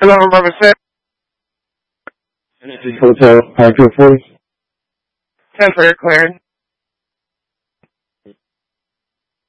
Hello, Brother Sam. This is Hotel 40. 10 for clearing.